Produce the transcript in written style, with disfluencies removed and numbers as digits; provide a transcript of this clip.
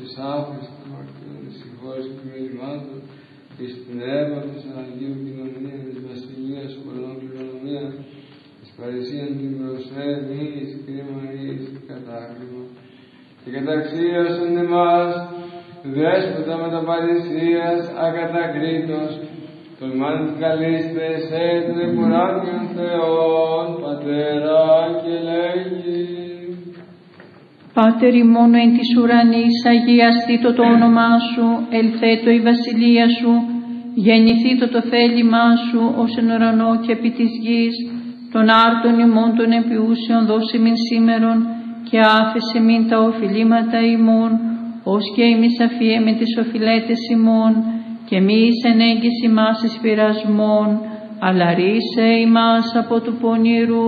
της άφρης των αμαρτιών, της συγχώρησης των μελημάτων, της πνεύματος Αγίου κοινωνίας, της βασιλείας του ουρανών κληρονομίας, της παρησίας την προσφέρνης, κρυμανής και κατάκριμα. Και καταξίωσον εμάς, δέσποτα με τα παρησίας ακατακρίτως, τολμάν καλείστε σε τον επουράνιον Θεόν, Πατέρα και λέγει. Πάτερ ημών εν της ουρανής, αγιαστήτω το όνομά σου, ελθέτω η βασιλεία σου, γεννηθήτω το θέλημά σου, ως εν ουρανό και επί της γης, των άρτων ημών των επιούσεων δώσε μην σήμερον, και άφεσε μην τα οφειλήματα ημών, ως και εμείς αφιέμε τις οφειλέτες ημών, και μη εις ενέγγιση μας εις πειρασμών, αλλά ρίσε ημάς από του πονηρού.